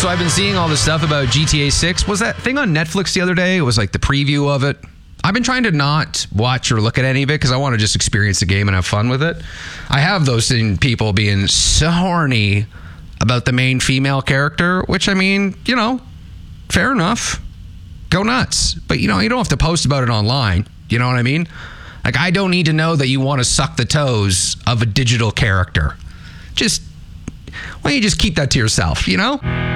So I've been seeing all this stuff about GTA 6. Was that thing on Netflix the other day? It was like the preview of it. I've been trying to not watch or look at any of it because I want to just experience the game and have fun with it. I have those people being so horny about the main female character, which, I mean, you know, fair enough. Go nuts. But, you know, you don't have to post about it online. You know what I mean? Like, I don't need to know that you want to suck the toes of a digital character. Why don't you just keep that to yourself, you know?